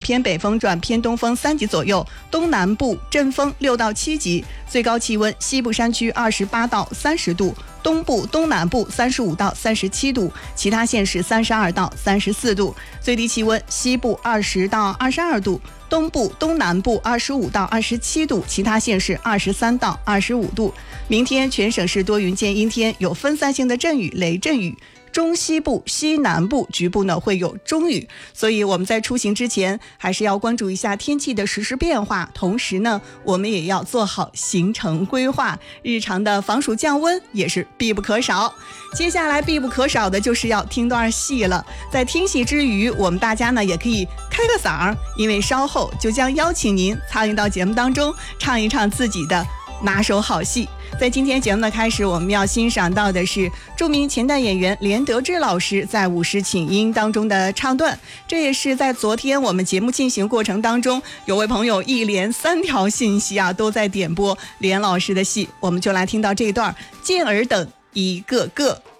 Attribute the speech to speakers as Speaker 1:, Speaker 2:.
Speaker 1: 偏北风转偏东风3级左右，东南部阵风6到7级，最高气温西部山区28到30度，东部东南部35到37度，其他县市32到34度，最低气温西部20到22度，东部东南部25到27度，其他县市23到25度。明天全省是多云见阴天，有分散性的阵雨、雷阵雨，中西部、西南部局部呢会有中雨，所以我们在出行之前还是要关注一下天气的实时变化，同时呢我们也要做好行程规划，日常的防暑降温也是必不可少。接下来必不可少的就是要听段戏了，在听戏之余，我们大家呢也可以开个嗓，因为稍后就将邀请您参与到节目当中，唱一唱自己的拿手好戏。在今天节目的开始，我们要欣赏到的是著名前代演员连德志老师在《舞狮请缨》当中的唱段，这也是在昨天我们节目进行过程当中，有位朋友一连3条信息都在点播连老师的戏，我们就来听到这一段，健儿等一个个。